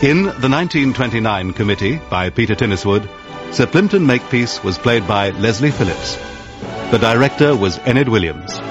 In the 1929 committee by Peter Tinniswood, Sir Plimpton Makepeace was played by Leslie Phillips. The director was Enid Williams.